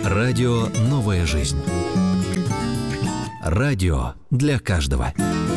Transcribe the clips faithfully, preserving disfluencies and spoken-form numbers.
Радио «Новая жизнь». Радио для каждого.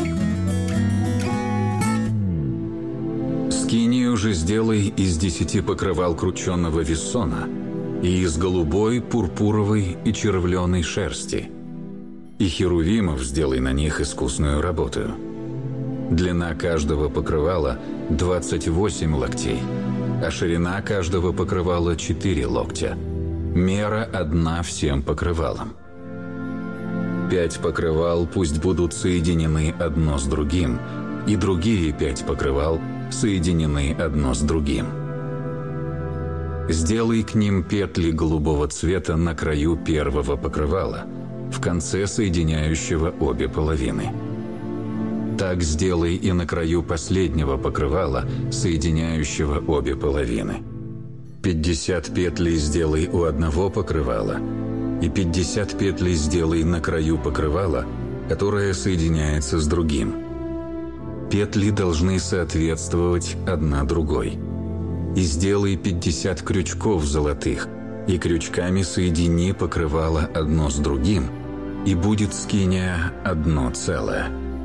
Скинию же сделай из десяти покрывал крученного вессона и из голубой, пурпуровой и червленой шерсти. И херувимов сделай на них искусную работу. Длина каждого покрывала двадцать восемь локтей, а ширина каждого покрывала четыре локтя. Мера одна всем покрывалам. Пять покрывал пусть будут соединены одно с другим, и другие пять покрывал соединены одно с другим. Сделай к ним петли голубого цвета на краю первого покрывала, в конце соединяющего обе половины. Так сделай и на краю последнего покрывала, соединяющего обе половины. Пятьдесят петлей сделай у одного покрывала, и пятьдесят петлей сделай на краю покрывала, которое соединяется с другим. Петли должны соответствовать одна другой. И сделай пятьдесят крючков золотых, и крючками соедини покрывало одно с другим, и будет скиния одно целое.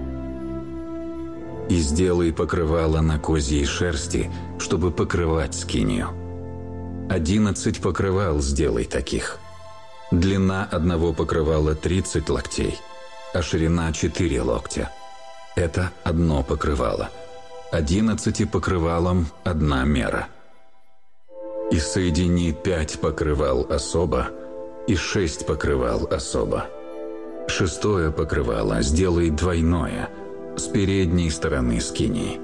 И сделай покрывало на козьей шерсти, чтобы покрывать скинию. Одиннадцать покрывал сделай таких. Длина одного покрывала тридцать локтей, а ширина четыре локтя. Это одно покрывало. Одиннадцати покрывалам одна мера. И соедини пять покрывал особо и шесть покрывал особо. Шестое покрывало сделай двойное с передней стороны скинии.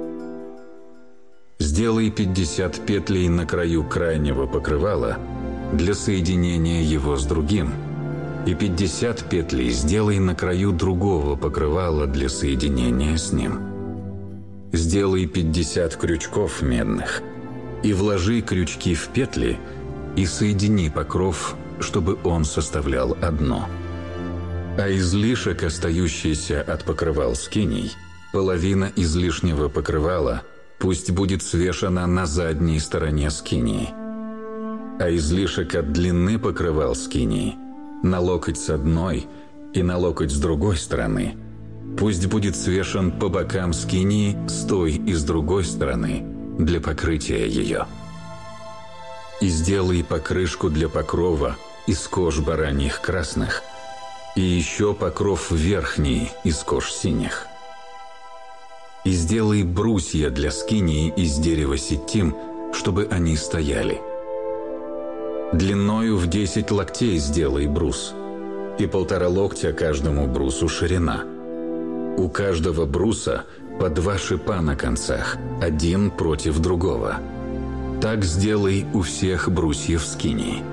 Сделай пятьдесят петлей на краю крайнего покрывала для соединения его с другим, и пятьдесят петлей сделай на краю другого покрывала для соединения с ним. Сделай пятьдесят крючков медных, и вложи крючки в петли, и соедини покров, чтобы он составлял одно. А излишек, остающийся от покрывал скиней, половина излишнего покрывала, пусть будет свешена на задней стороне скинии. А излишек от длины покрывал скинии, на локоть с одной и на локоть с другой стороны, пусть будет свешен по бокам скинии с той и с другой стороны для покрытия ее. И сделай покрышку для покрова из кож бараньих красных, и еще покров верхний из кож синих. И сделай брусья для скинии из дерева ситим, чтобы они стояли. Длиною в десять локтей сделай брус, и полтора локтя каждому брусу ширина. У каждого бруса по два шипа на концах, один против другого. Так сделай у всех брусьев скинии.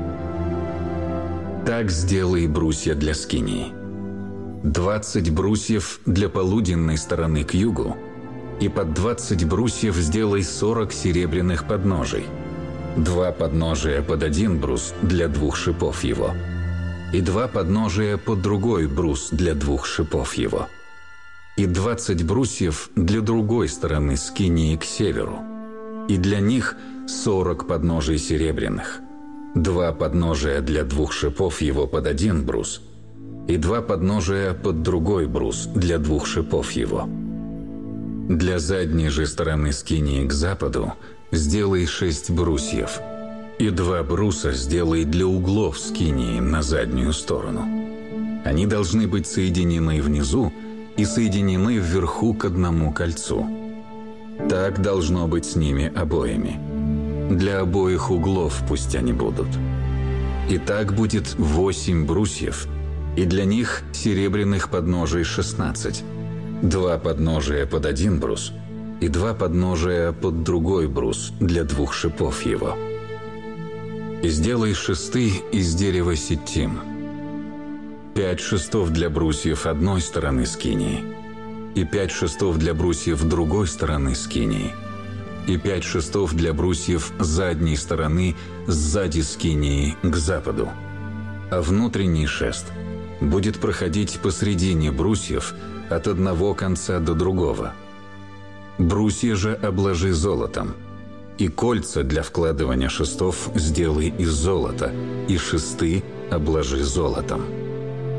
Так сделай брусья для скинии. Двадцать брусьев для полуденной стороны к югу, и под двадцать брусьев сделай сорок серебряных подножий. Два подножия под один брус для двух шипов его, и два подножия под другой брус для двух шипов его, и двадцать брусьев для другой стороны скинии к северу, и для них сорок подножий серебряных, два подножия для двух шипов его под один брус, и два подножия под другой брус для двух шипов его. Для задней же стороны скинии к западу сделай шесть брусьев, и два бруса сделай для углов скинии на заднюю сторону. Они должны быть соединены внизу и соединены вверху к одному кольцу. Так должно быть с ними обоими. Для обоих углов пусть они будут. И так будет восемь брусьев, и для них серебряных подножий шестнадцать. Два подножия под один брус, и два подножия под другой брус для двух шипов его. И сделай шесты из дерева ситим. Пять шестов для брусьев одной стороны скинии, и пять шестов для брусьев другой стороны скинии, и пять шестов для брусьев задней стороны сзади скинии к западу. А внутренний шест будет проходить посредине брусьев от одного конца до другого. Брусья же обложи золотом. И кольца для вкладывания шестов сделай из золота, и шесты обложи золотом.